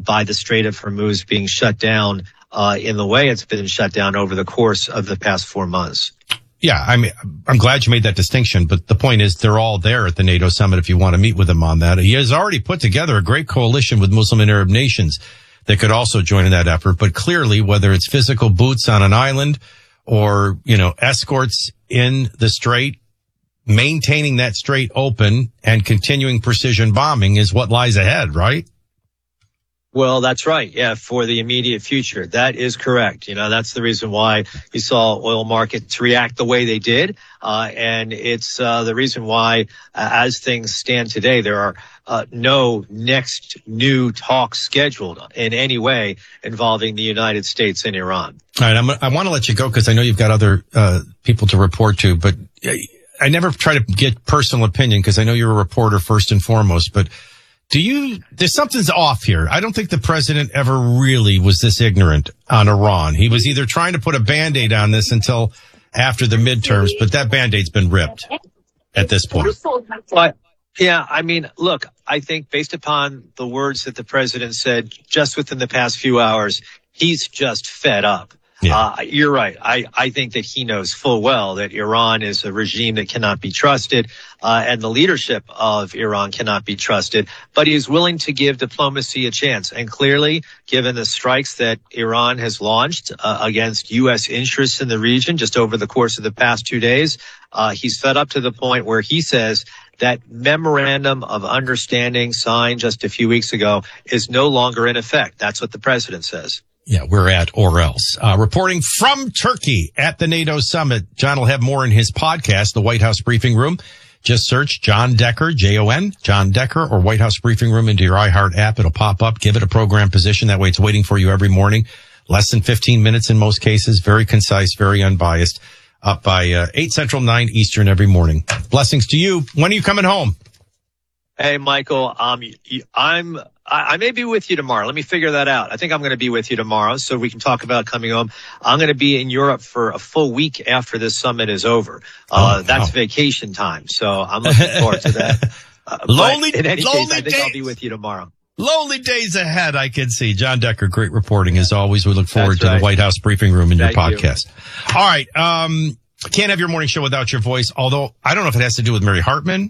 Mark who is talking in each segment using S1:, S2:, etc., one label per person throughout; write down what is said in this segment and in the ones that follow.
S1: by the Strait of Hormuz being shut down in the way it's been shut down over the course of the past 4 months.
S2: Yeah, I mean, I'm glad you made that distinction, but the point is they're all there at the NATO summit if you want to meet with him on that. He has already put together a great coalition with Muslim and Arab nations that could also join in that effort. But clearly, whether it's physical boots on an island or, escorts in the strait, maintaining that strait open and continuing precision bombing is what lies ahead, right?
S1: Well, that's right. Yeah, for the immediate future. That is correct. That's the reason why you saw oil markets react the way they did. And it's the reason why, as things stand today, there are no next new talks scheduled in any way involving the United States and Iran.
S2: All right, I want to let you go because I know you've got other people to report to, but I never try to get personal opinion because I know you're a reporter first and foremost, but there's something's off here. I don't think the president ever really was this ignorant on Iran. He was either trying to put a Band-Aid on this until after the midterms, but that Band-Aid's been ripped at this point.
S1: But, yeah, I mean, look, I think based upon the words that the president said just within the past few hours, he's just fed up. Yeah. You're right. I think that he knows full well that Iran is a regime that cannot be trusted, and the leadership of Iran cannot be trusted, but he is willing to give diplomacy a chance. And clearly, given the strikes that Iran has launched against U.S. interests in the region just over the course of the past 2 days, he's fed up to the point where he says that memorandum of understanding signed just a few weeks ago is no longer in effect. That's what the president says.
S2: Yeah, we're at or else. Reporting from Turkey at the NATO summit. John will have more in his podcast, The White House Briefing Room. Just search John Decker, Jon, John Decker, or White House Briefing Room into your iHeart app. It'll pop up. Give it a program position. That way it's waiting for you every morning. Less than 15 minutes in most cases. Very concise, very unbiased. Up by 8 Central, 9 Eastern every morning. Blessings to you. When are you coming home?
S1: Hey, Michael, I may be with you tomorrow. Let me figure that out. I think I'm going to be with you tomorrow so we can talk about coming home. I'm going to be in Europe for a full week after this summit is over. That's vacation time. So I'm looking forward to that. In any case, I think I'll be with you tomorrow.
S2: Lonely days ahead, I can see. John Decker, great reporting as always. We look forward to the White House Briefing Room in your podcast. All right. Can't have your morning show without your voice, although I don't know if it has to do with Mary Hartman,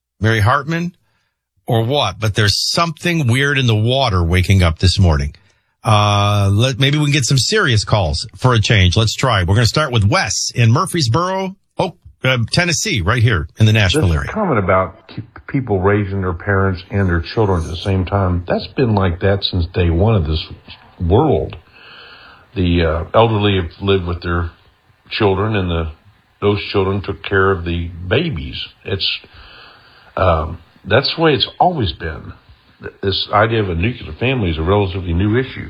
S2: or what, but there's something weird in the water waking up this morning. Maybe we can get some serious calls for a change. Let's try. We're going to start with Wes in Murfreesboro, Tennessee, right here in the Nashville area.
S3: Comment about people raising their parents and their children at the same time, that's been like that since day one of this world. The elderly have lived with their children, and those children took care of the babies. That's the way it's always been. This idea of a nuclear family is a relatively new issue.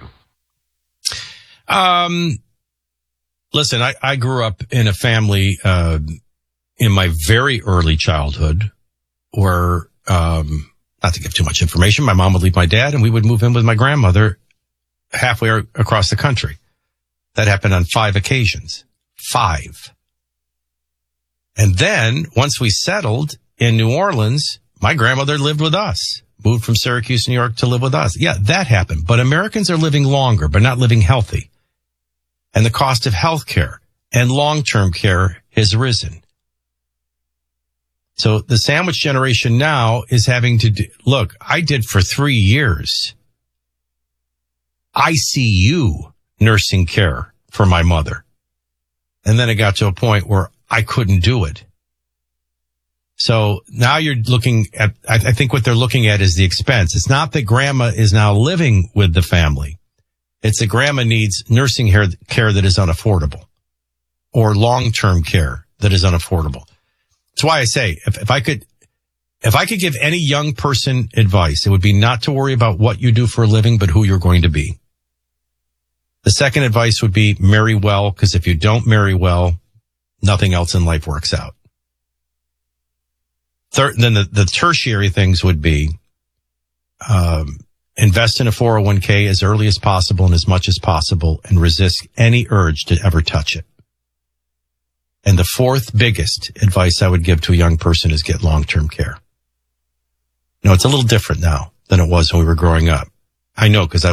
S2: Listen, I grew up in a family in my very early childhood where, not to give too much information, my mom would leave my dad and we would move in with my grandmother halfway across the country. That happened on 5 occasions. 5. And then once we settled in New Orleans, my grandmother lived with us, moved from Syracuse, New York to live with us. Yeah, that happened. But Americans are living longer, but not living healthy. And the cost of health care and long-term care has risen. So the sandwich generation now is having to do, look, I did for 3 years ICU nursing care for my mother. And then it got to a point where I couldn't do it. So now you're looking at, I think what they're looking at is the expense. It's not that grandma is now living with the family. It's that grandma needs nursing care that is unaffordable or long-term care that is unaffordable. That's why I say if I could give any young person advice, it would be not to worry about what you do for a living, but who you're going to be. The second advice would be marry well, because if you don't marry well, nothing else in life works out. Third, then the tertiary things would be invest in a 401k as early as possible and as much as possible and resist any urge to ever touch it. And the fourth biggest advice I would give to a young person is get long-term care. No, it's a little different now than it was when we were growing up. I know, because